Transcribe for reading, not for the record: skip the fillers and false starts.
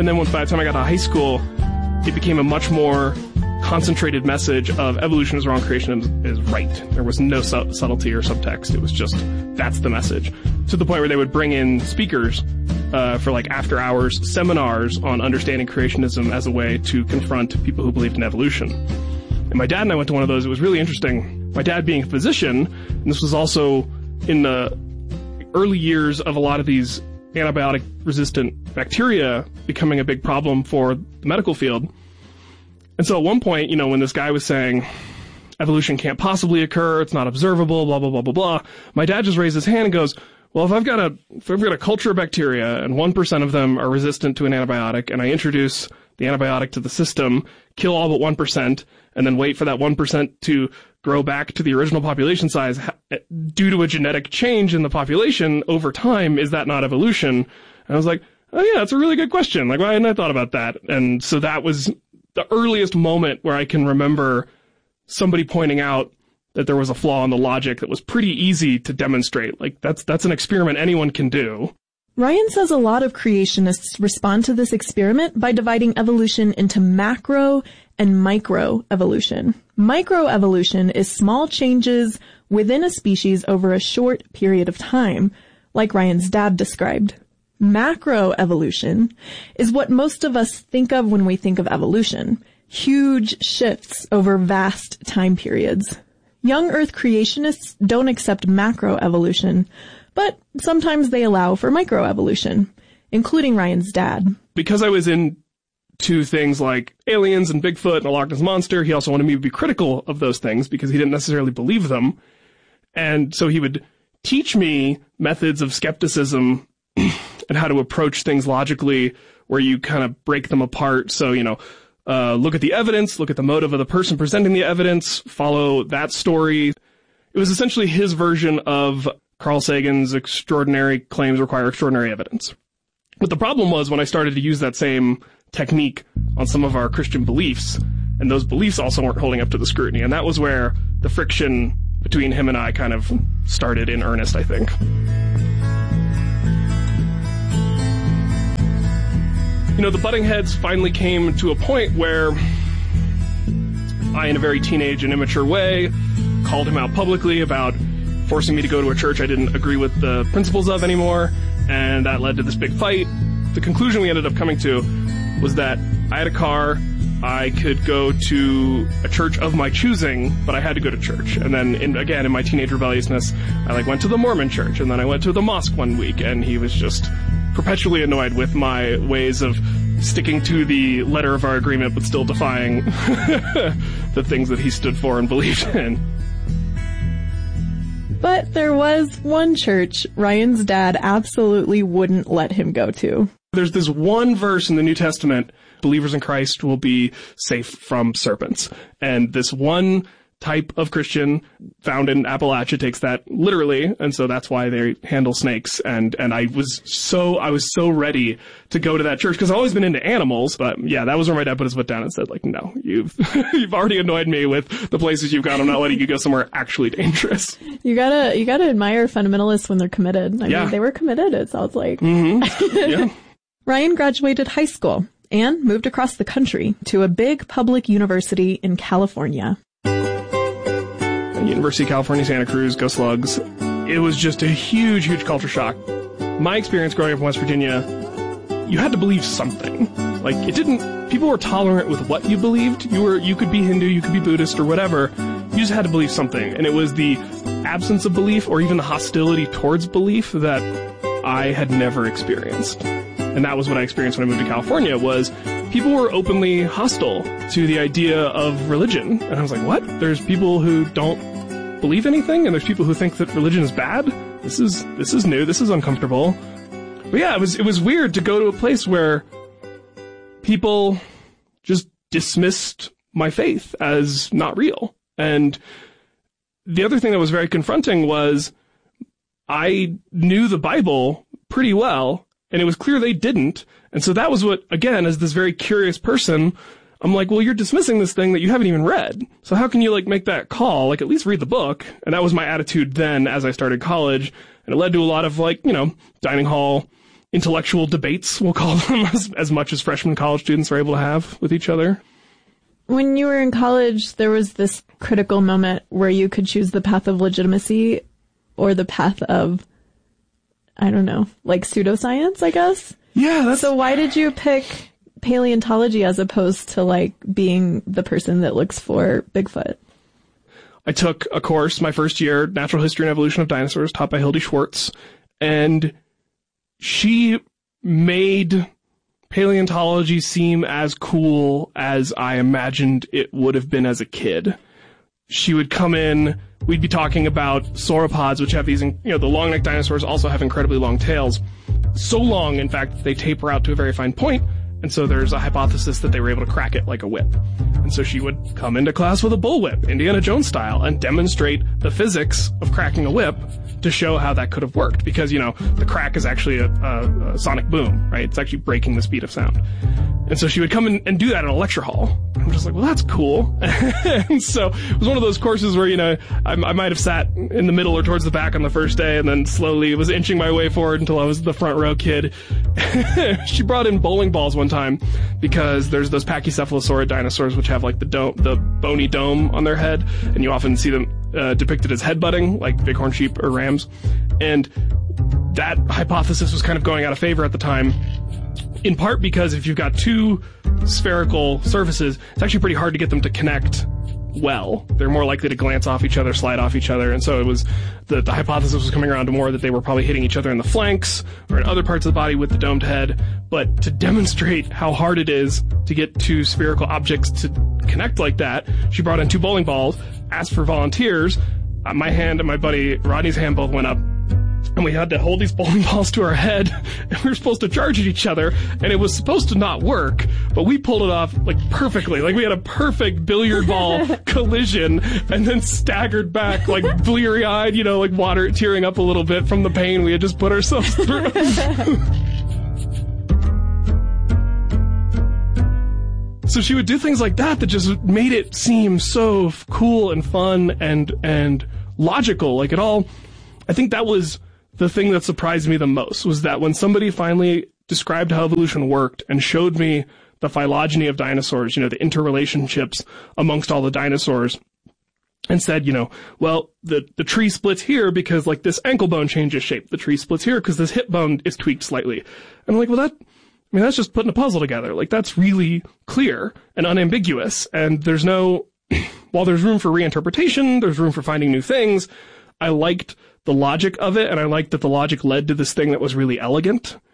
And then by the time I got to high school, it became a much more concentrated message of evolution is wrong, creation is right. There was no subtlety or subtext. It was just, that's the message. To the point where they would bring in speakers for like after hours seminars on understanding creationism as a way to confront people who believed in evolution. And my dad and I went to one of those. It was really interesting. My dad being a physician, and this was also in the early years of a lot of these antibiotic-resistant bacteria becoming a big problem for the medical field. And so at one point, you know, when this guy was saying evolution can't possibly occur, it's not observable, blah, blah, blah, blah, blah, my dad just raised his hand and goes, well, if I've got a culture of bacteria and 1% of them are resistant to an antibiotic, and I introduce the antibiotic to the system, kill all but 1%, and then wait for that 1% to grow back to the original population size due to a genetic change in the population over time, is that not evolution? And I was like, oh yeah, that's a really good question. Like, why hadn't I thought about that? And so that was the earliest moment where I can remember somebody pointing out that there was a flaw in the logic that was pretty easy to demonstrate. Like, that's an experiment anyone can do. Ryan says a lot of creationists respond to this experiment by dividing evolution into macro and micro evolution. Microevolution is small changes within a species over a short period of time, like Ryan's dad described. Macroevolution is what most of us think of when we think of evolution. Huge shifts over vast time periods. Young Earth creationists don't accept macroevolution, but sometimes they allow for microevolution, including Ryan's dad. Because I was into things like aliens and Bigfoot and a Loch Ness Monster, he also wanted me to be critical of those things because he didn't necessarily believe them. And so he would teach me methods of skepticism and how to approach things logically where you kind of break them apart. So, you know, look at the evidence, look at the motive of the person presenting the evidence, follow that story. It was essentially his version of Carl Sagan's extraordinary claims require extraordinary evidence. But the problem was when I started to use that same technique on some of our Christian beliefs, and those beliefs also weren't holding up to the scrutiny. And that was where the friction between him and I kind of started in earnest, I think. You know, the butting heads finally came to a point where I, in a very teenage and immature way, called him out publicly about forcing me to go to a church I didn't agree with the principles of anymore, and that led to this big fight. The conclusion we ended up coming to was that I had a car, I could go to a church of my choosing, but I had to go to church. And then, in my teenage rebelliousness, I went to the Mormon church, and then I went to the mosque one week, and he was just perpetually annoyed with my ways of sticking to the letter of our agreement, but still defying the things that he stood for and believed in. But there was one church Ryan's dad absolutely wouldn't let him go to. There's this one verse in the New Testament, believers in Christ will be safe from serpents. And this one type of Christian found in Appalachia takes that literally, and so that's why they handle snakes. And I was so ready to go to that church because I've always been into animals. But yeah, that was where my dad put his foot down and said, like, no, you've already annoyed me with the places you've gone. I'm not letting you go somewhere actually dangerous. You gotta admire fundamentalists when they're committed. I mean, they were committed, it sounds like. Mm-hmm. Yeah. Ryan graduated high school and moved across the country to a big public university in California. University of California, Santa Cruz, go Slugs. It was just a huge, huge culture shock. My experience growing up in West Virginia, you had to believe something. Like, people were tolerant with what you believed. You could be Hindu, you could be Buddhist or whatever. You just had to believe something. And it was the absence of belief or even the hostility towards belief that I had never experienced. And that was what I experienced when I moved to California, was people were openly hostile to the idea of religion. And I was like, what? There's people who don't believe anything, and there's people who think that religion is bad? This is new, this is uncomfortable. But yeah, it was weird to go to a place where people just dismissed my faith as not real. And the other thing that was very confronting was I knew the Bible pretty well, and it was clear they didn't. And so that was what, again, as this very curious person, I'm like, well, you're dismissing this thing that you haven't even read. So how can you, make that call? At least read the book. And that was my attitude then as I started college. And it led to a lot of, dining hall intellectual debates, we'll call them, as much as freshman college students are able to have with each other. When you were in college, there was this critical moment where you could choose the path of legitimacy or the path of, I don't know, like pseudoscience, I guess? Yeah, So why did you pick paleontology as opposed to like being the person that looks for Bigfoot? I took a course my first year, Natural History and Evolution of Dinosaurs, taught by Hildy Schwartz, and she made paleontology seem as cool as I imagined it would have been as a kid. She would come in, we'd be talking about sauropods, which have these, the long-necked dinosaurs also have incredibly long tails. So long, in fact, they taper out to a very fine point, and so there's a hypothesis that they were able to crack it like a whip. And so she would come into class with a bullwhip, Indiana Jones style, and demonstrate the physics of cracking a whip to show how that could have worked. Because, the crack is actually a sonic boom, right? It's actually breaking the speed of sound. And so she would come in and do that in a lecture hall. I'm just like, well, that's cool. And so it was one of those courses where, I might have sat in the middle or towards the back on the first day and then slowly was inching my way forward until I was the front row kid. She brought in bowling balls one time because there's those Pachycephalosaurid dinosaurs which have like the bony dome on their head, and you often see them depicted as headbutting, like bighorn sheep or rams. And that hypothesis was kind of going out of favor at the time, in part because if you've got two spherical surfaces, it's actually pretty hard to get them to connect well. They're more likely to glance off each other, slide off each other, and so it was the hypothesis was coming around to more that they were probably hitting each other in the flanks or in other parts of the body with the domed head. But to demonstrate how hard it is to get two spherical objects to connect like that, she brought in two bowling balls, asked for volunteers. My hand and my buddy Rodney's hand both went up, and we had to hold these bowling balls to our head, and we were supposed to charge at each other, and it was supposed to not work, but we pulled it off, like, perfectly. Like, we had a perfect billiard ball collision, and then staggered back, like, bleary-eyed, like, water tearing up a little bit from the pain we had just put ourselves through. So she would do things like that just made it seem so cool and fun and logical. Like, I think that was the thing that surprised me the most, was that when somebody finally described how evolution worked and showed me the phylogeny of dinosaurs, the interrelationships amongst all the dinosaurs, and said, well, the tree splits here because, like, this ankle bone changes shape. The tree splits here because this hip bone is tweaked slightly. And I'm like, well, that's just putting a puzzle together. Like, that's really clear and unambiguous. And there's while there's room for reinterpretation, there's room for finding new things. I liked the logic of it, and I liked that the logic led to this thing that was really elegant.